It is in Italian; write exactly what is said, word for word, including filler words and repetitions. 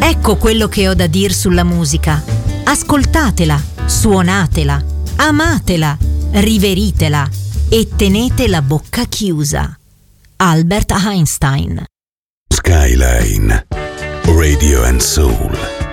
Ecco quello che ho da dir sulla musica. Ascoltatela, suonatela, amatela, riveritela e tenete la bocca chiusa. Albert Einstein. Skyline Radio and Soul.